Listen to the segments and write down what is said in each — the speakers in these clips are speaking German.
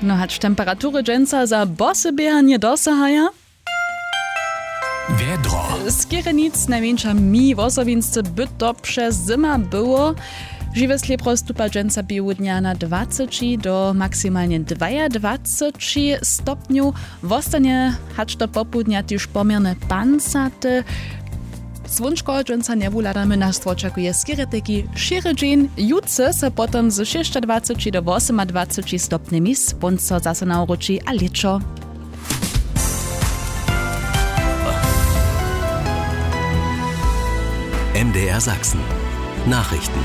No hać temperatury dżęca za bosy biehanie dosahaja? Wiedro. Z Kierenic największa mi w Osowinsce by to przez zima było. Żywe sliepro stupa dżęca białudnia na 20 do maksymalnie 22 stopniów. W ostanie hać do popudnia też pomierne pancaty. Słonczko dżęca nie wuladamy nas oczekuje skiereteki szyry dzień. Jutce se potem z 26 do 28 stopniami słońce zase nauroczy a liczo. MDR Sachsen. Nachrichten.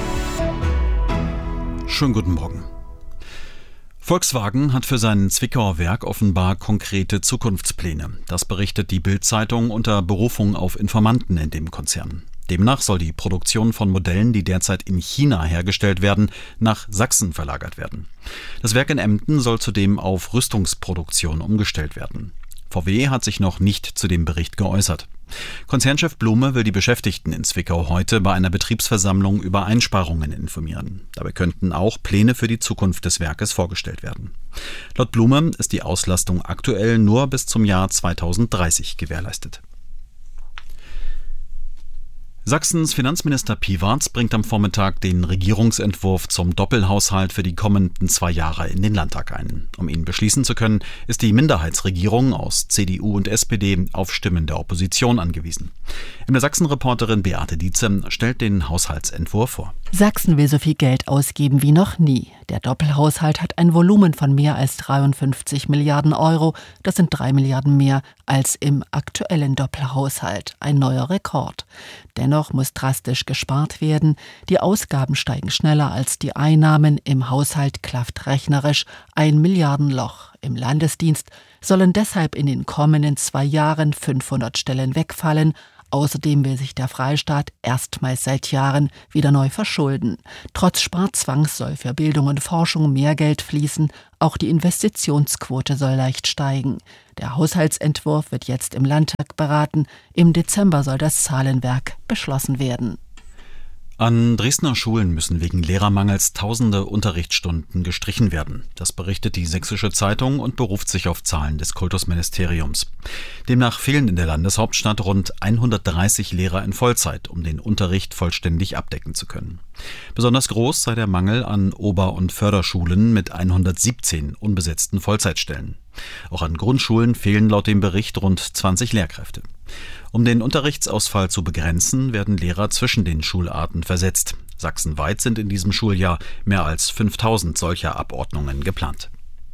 Schönen guten Morgen. Volkswagen hat für sein Zwickauer Werk offenbar konkrete Zukunftspläne. Das berichtet die Bild-Zeitung unter Berufung auf Informanten in dem Konzern. Demnach soll die Produktion von Modellen, die derzeit in China hergestellt werden, nach Sachsen verlagert werden. Das Werk in Emden soll zudem auf Rüstungsproduktion umgestellt werden. VW hat sich noch nicht zu dem Bericht geäußert. Konzernchef Blume will die Beschäftigten in Zwickau heute bei einer Betriebsversammlung über Einsparungen informieren. Dabei könnten auch Pläne für die Zukunft des Werkes vorgestellt werden. Laut Blume ist die Auslastung aktuell nur bis zum Jahr 2030 gewährleistet. Sachsens Finanzminister Piwarz bringt am Vormittag den Regierungsentwurf zum Doppelhaushalt für die kommenden 2 Jahre in den Landtag ein. Um ihn beschließen zu können, ist die Minderheitsregierung aus CDU und SPD auf Stimmen der Opposition angewiesen. MDR Sachsen-Reporterin Beate Dietze stellt den Haushaltsentwurf vor. Sachsen will so viel Geld ausgeben wie noch nie. Der Doppelhaushalt hat ein Volumen von mehr als 53 Milliarden Euro. Das sind 3 Milliarden mehr als im aktuellen Doppelhaushalt. Ein neuer Rekord. Dennoch muss drastisch gespart werden. Die Ausgaben steigen schneller als die Einnahmen. Im Haushalt klafft rechnerisch ein Milliardenloch. Im Landesdienst sollen deshalb in den kommenden 2 Jahren 500 Stellen wegfallen. Außerdem will sich der Freistaat erstmals seit Jahren wieder neu verschulden. Trotz Sparzwangs soll für Bildung und Forschung mehr Geld fließen. Auch die Investitionsquote soll leicht steigen. Der Haushaltsentwurf wird jetzt im Landtag beraten. Im Dezember soll das Zahlenwerk beschlossen werden. An Dresdner Schulen müssen wegen Lehrermangels tausende Unterrichtsstunden gestrichen werden. Das berichtet die Sächsische Zeitung und beruft sich auf Zahlen des Kultusministeriums. Demnach fehlen in der Landeshauptstadt rund 130 Lehrer in Vollzeit, um den Unterricht vollständig abdecken zu können. Besonders groß sei der Mangel an Ober- und Förderschulen mit 117 unbesetzten Vollzeitstellen. Auch an Grundschulen fehlen laut dem Bericht rund 20 Lehrkräfte. Um den Unterrichtsausfall zu begrenzen, werden Lehrer zwischen den Schularten versetzt. Sachsenweit sind in diesem Schuljahr mehr als 5000 solcher Abordnungen geplant.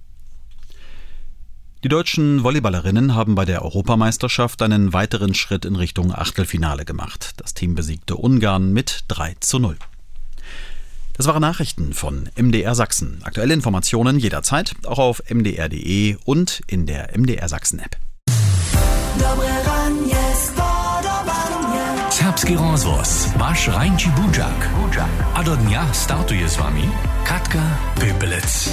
Die deutschen Volleyballerinnen haben bei der Europameisterschaft einen weiteren Schritt in Richtung Achtelfinale gemacht. Das Team besiegte Ungarn mit 3:0. Das waren Nachrichten von MDR Sachsen. Aktuelle Informationen jederzeit, auch auf mdr.de und in der MDR Sachsen App. Serbski rozvoz, waš Rajnči Budžak. A do dnia startuje s vami Katka Pepelec.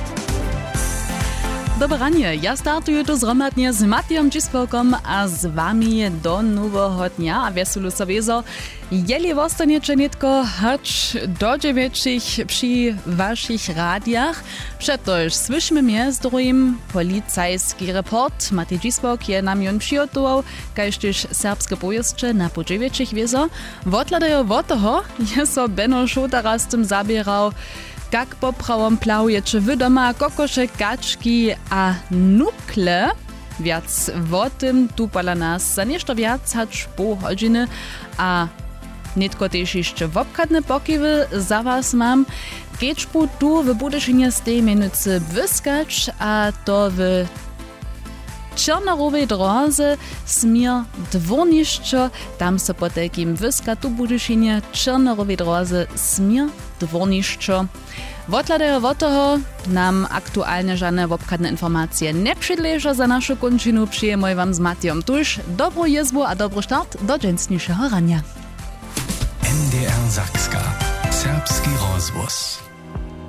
Dobre ranie, ja startuję to zhromadnie z Matijom Cispokom a z wami do nowego dnia a veselu so vezo. Jeli vostaniecie nitko, hacz do 9 przy waszych radiach. Przetoż słyszmy mnie z drugim policajski report. Matij Cispok je nam jon przygotował, kaž też serbskie pojeszcze na po 9 vezo. Wotladejo od toho je so Benno Šotara z tym zabierał. Jak po prawom plałuje, czy wydoma kokosze, kaczki a nukle. Wiac o tym tu pala nas za nieszto wiac hacz pół godziny, a nitko też jeszcze wobkadne pokiwy za was mam. Keď tu w Budyszynie z tej minuty wyskać, a to w Černorovej drodze smier dvornišćo, tam se po takim vyska tu Budyszynie Černorovej drodze smier dvornišćo. Wotladejo od toho nam aktualne žane wobkadne informacje ne přidležo za našu končinu. Přijemoj wam z Matijom tuž. Dobrú jezbu a dobrý štart do dženstnišeho rania. MDR Sachska. Serbski rozvoz.